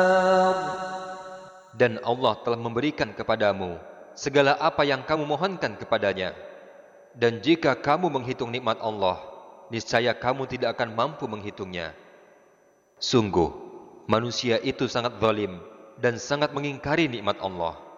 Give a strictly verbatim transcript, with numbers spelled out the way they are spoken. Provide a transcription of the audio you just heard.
Dan Allah telah memberikan kepadamu segala apa yang kamu mohonkan kepadanya. Dan jika kamu menghitung nikmat Allah, niscaya kamu tidak akan mampu menghitungnya. Sungguh, manusia itu sangat zalim dan sangat mengingkari nikmat Allah.